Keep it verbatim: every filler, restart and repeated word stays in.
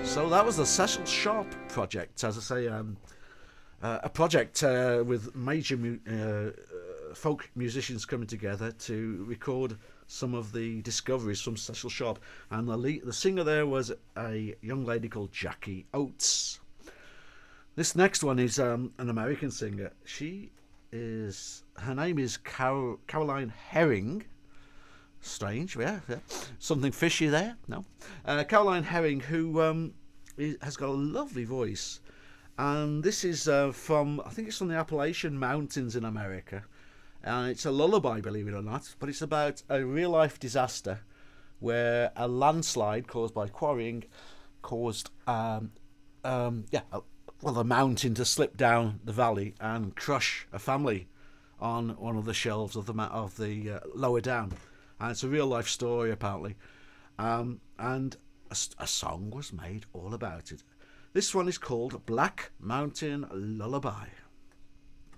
So that was the Cecil Sharp project, as I say, um, uh, a project uh, with major mu- uh, folk musicians coming together to record some of the discoveries from Cecil Sharp. And the, lead, the singer there was a young lady called Jackie Oates. This next one is um, an American singer. She is, her name is Carol, Caroline Herring. Strange, yeah, yeah. Something fishy there, no. Uh, Caroline Herring, who um, is, has got a lovely voice. And this is uh, from, I think it's from the Appalachian Mountains in America. And it's a lullaby, believe it or not. But it's about a real-life disaster where a landslide caused by quarrying caused, um, um, yeah, a, well, a mountain to slip down the valley and crush a family on one of the shelves of the of the uh, lower down. And it's a real life story, apparently. Um, and a, a song was made all about it. This one is called Black Mountain Lullaby.